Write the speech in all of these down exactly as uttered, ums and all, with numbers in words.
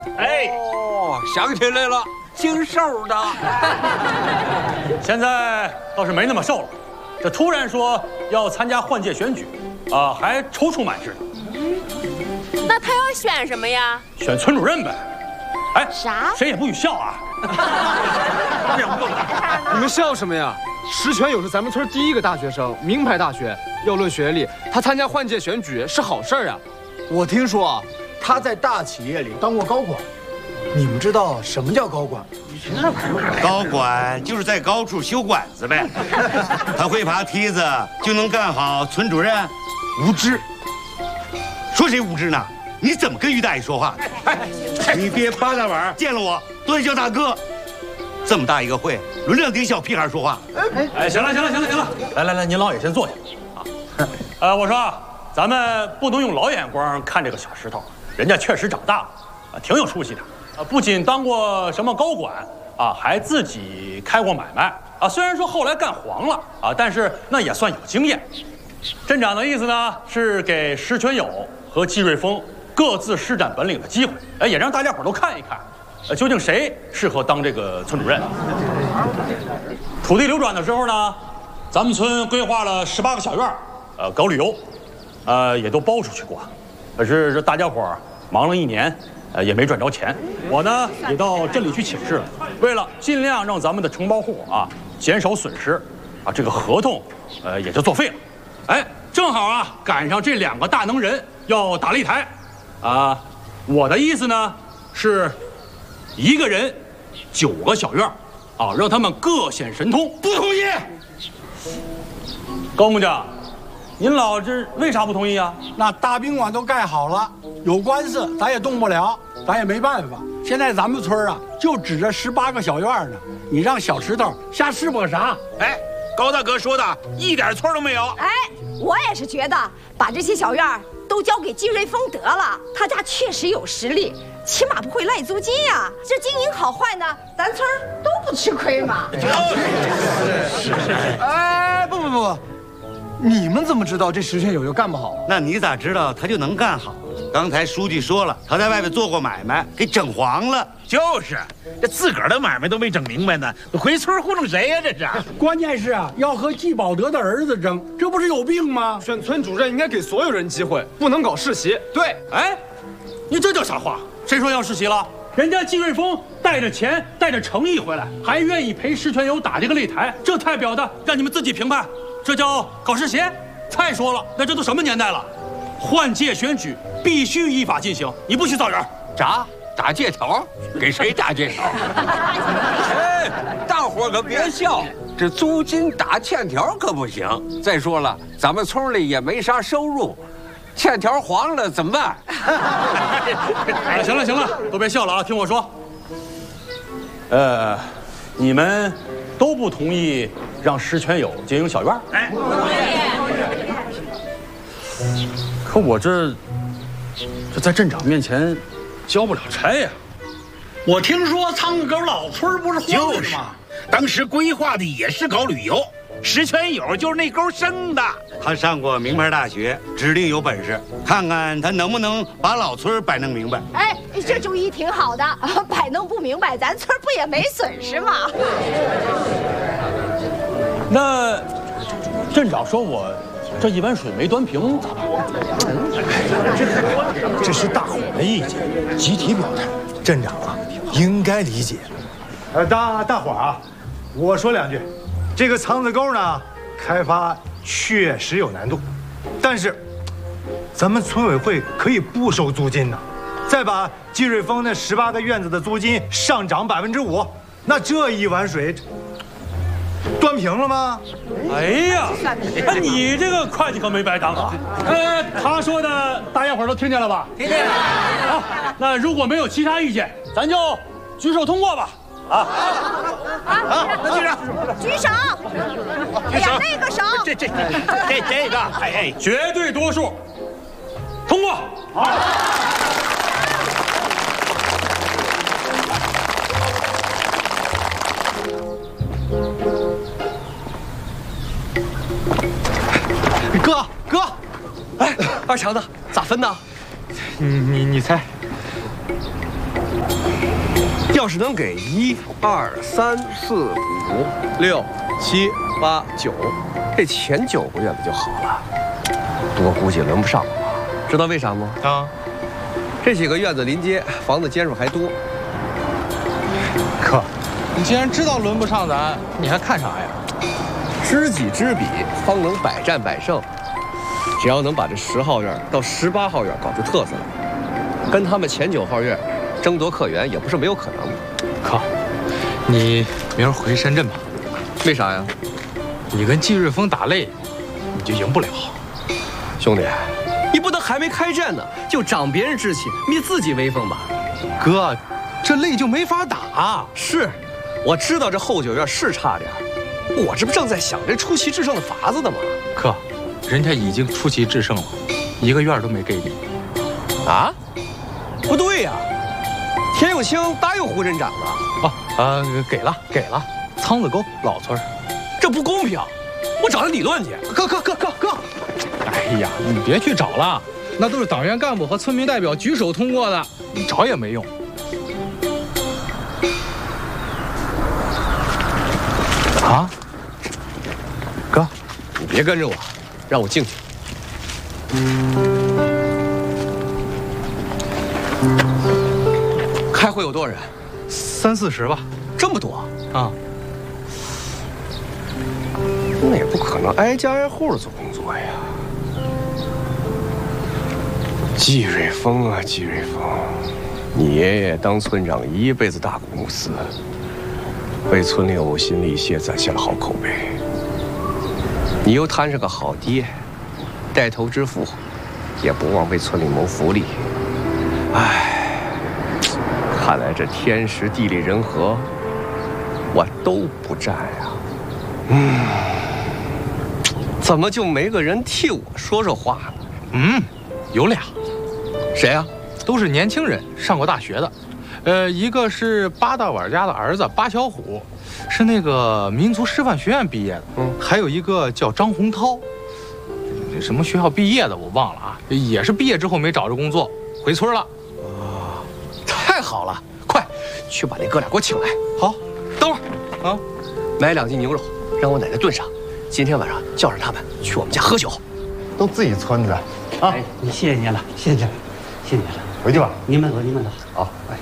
哎， 哦，想起来了，姓瘦的。 现在倒是没那么瘦了，这突然说要参加换届选举，啊，还踌躇满志的。 那他要选什么呀？ 选村主任呗。哎， 啥？ 谁也不许笑啊！ 你们笑什么呀？石泉友是咱们村第一个大学生，名牌大学。要论学历，他参加换届选举是好事儿啊。 我听说啊，他在大企业里当过高管。你们知道什么叫高管？ 高管就是在高处修管子呗。他会爬梯子就能干好村主任？无知！说谁无知呢？你怎么跟于大爷说话？你别八大碗，见了我都得叫大哥。这么大一个会，轮着顶小屁孩说话？ 哎，行了行了行了行了，来来来，您老爷先坐下啊。呃，我说，咱们不能用老眼光看这个小石头，人家确实长大了，啊，挺有出息的。啊，不仅当过什么高管啊，还自己开过买卖啊。虽然说后来干黄了啊，但是那也算有经验。镇长的意思呢，是给石泉友和季瑞峰各自施展本领的机会，哎，也让大家伙都看一看，呃，究竟谁适合当这个村主任。土地流转的时候呢，咱们村规划了十八个小院，呃，搞旅游，呃，也都包出去过。可是这大家伙忙了一年，呃，也没赚着钱。我呢也到镇里去请示了，为了尽量让咱们的承包户啊减少损失，啊，这个合同，呃，也就作废了。哎，正好啊赶上这两个大能人要打擂台，啊，我的意思呢是，一个人九个小院，啊，让他们各显神通。 不同意。 高木匠，您老这为啥不同意啊？ 那大宾馆都盖好了，有官司咱也动不了，咱也没办法。现在咱们村啊，就指着十八个小院呢，你让小石头瞎施摸啥？ 哎，高大哥说的一点错都没有。 哎，我也是觉得把这些小院都交给季瑞峰得了，他家确实有实力，起码不会赖租金呀、啊。这经营好坏呢，咱村都不吃亏嘛。 是是。哎，不不不，你们怎么知道这石泉友友干不好？ 那你咋知道他就能干好？刚才书记说了，他在外面做过买卖，给整黄了。 就是，这自个儿的买卖都没整明白呢，回村糊弄谁呀？这是。 关键是啊，要和季保德的儿子争，这不是有病吗？ 选村主任应该给所有人机会，不能搞世袭。 对， 哎，你这叫啥话？谁说要世袭了？人家季瑞峰带着钱，带着诚意回来，还愿意陪石泉友打这个擂台，这代表的让你们自己评判，这叫搞世袭？再说了，那这都什么年代了？换届选举必须依法进行，你不许造人。 啥？打借条？给谁打借条？哎，大伙可别笑，这租金打欠条可不行。再说了，咱们村里也没啥收入，欠条黄了怎么办？ 哎，行了行了，都别笑了啊，听我说。呃，你们都不同意让石泉友经营小院？哎，可我这这在镇长面前交不了差呀。 我听说苍子沟老村不是荒着吗？ 当时规划的也是搞旅游，石泉友就是那沟生的。 他上过名牌大学，指定有本事，看看他能不能把老村摆弄明白。 哎，这主意挺好的，摆弄不明白，咱村不也没损失吗？ 那镇长说我这一碗水没端平，咋办？ 这是大伙的意见，集体表态，镇长啊应该理解。呃，大大伙啊，我说两句，这个苍子沟呢，开发确实有难度，但是咱们村委会可以不收租金呢，再把季瑞峰那十八个院子的租金上涨百分之五，那这一碗水端平了吗？ 哎呀，那你这个会计可没白当啊！呃，他说的大家伙都听见了吧？听见了。好，那如果没有其他意见，咱就举手通过吧。啊啊！那局长， 举手！哎呀，那个手， 这这这这个，哎哎， 绝对多数，通过。好。 哥哥，哎，二强子咋分的？ 你你你猜？ 要是能给一二三四五六七八九，这前九个月不就好了？不过估计轮不上我，知道为啥吗？啊，这几个院子临街，房子间数还多。 哥，你既然知道轮不上咱，你还看啥呀？ 知己知彼，方能百战百胜。只要能把这十号院到十八号院搞出特色来，跟他们前九号院争夺客源也不是没有可能的。 哥，你明儿回深圳吧。 为啥呀？ 你跟季瑞峰打擂，你就赢不了。 兄弟，你不能还没开战呢，就长别人志气，灭自己威风吧？ 哥，这擂就没法打。 是，我知道这后九院是差点，我这不正在想这出奇制胜的法子呢吗？ 哥，人家已经出奇制胜了，一个院都没给你。 啊？不对呀，田永清答应胡镇长了。 哦，呃，给了，给了。仓子沟老村， 这不公平！我找他理论去。 哥哥哥哥哥！哎呀，你别去找了，那都是党员干部和村民代表举手通过的，你找也没用。啊，哥， 你别跟着我，让我进去。开会有多少人？ 三四十吧。 这么多啊？ 那也不可能挨家挨户的做工作呀。季瑞峰啊，季瑞峰，你爷爷当村长一辈子大公无私，为村里呕心沥血攒下了好口碑。你又摊上个好爹，带头之父，也不忘为村里谋福利。唉，看来这天时地利人和，我都不占呀。嗯，怎么就没个人替我说说话呢？ 嗯，有俩。 谁呀？ 都是年轻人，上过大学的。呃，一个是八大碗家的儿子八小虎，是那个民族师范学院毕业的。嗯，还有一个叫张洪涛，这什么学校毕业的我忘了啊，也是毕业之后没找着工作，回村了。 啊，太好了！快去把那哥俩给我请来。 好， 等会儿啊，买两斤牛肉，让我奶奶炖上。今天晚上叫上他们去我们家喝酒。 都自己村子，啊， 哎，你谢谢你了，谢谢，谢谢你了。 回去吧。 你们走，你们走。 好， 哎。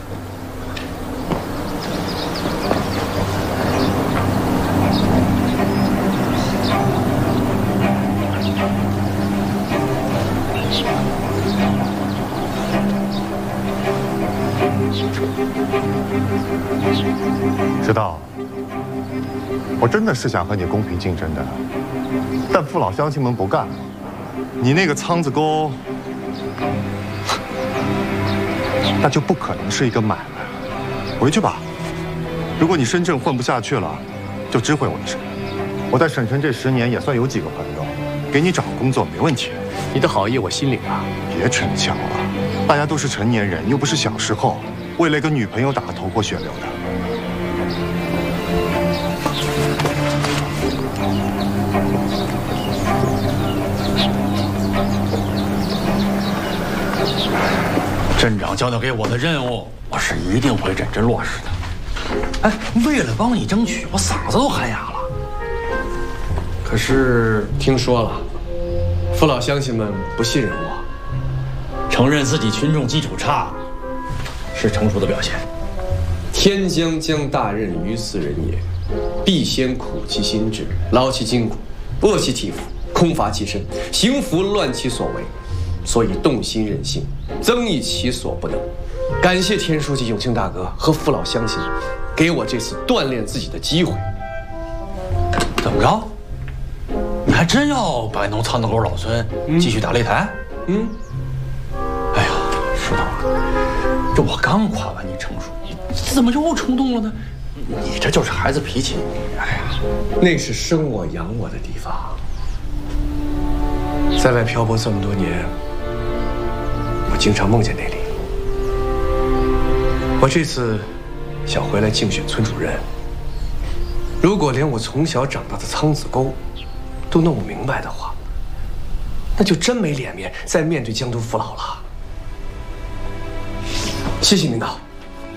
知道，我真的是想和你公平竞争的，但父老乡亲们不干。你那个仓子沟，那就不可能是一个买卖。回去吧，如果你深圳混不下去了，就知会我一声。我在省城这十年也算有几个朋友，给你找工作没问题。 你的好意我心领啊。 别逞强了，大家都是成年人，又不是小时候为了一个女朋友打得头破血流的。 镇长交代给我的任务，我是一定会认真落实的。哎，为了帮你争取，我嗓子都喊哑了。 可是听说了，父老乡亲们不信任我。 承认自己群众基础差，是成熟的表现。 天将降大任于斯人也，必先苦其心志，劳其筋骨，饿其体肤，空乏其身，行拂乱其所为，所以动心任性，增益其所不能。感谢田书记、永清大哥和父老乡亲，给我这次锻炼自己的机会。 怎么着？你还真要摆弄仓子沟老村，继续打擂台？嗯。哎呀，石头啊，这我刚夸完你成熟，你怎么又冲动了呢？你这就是孩子脾气。哎呀， 那是生我养我的地方。在外漂泊这么多年，我经常梦见那里。我这次想回来竞选村主任。如果连我从小长大的仓子沟都弄不明白的话，那就真没脸面再面对江都父老了。谢谢领导。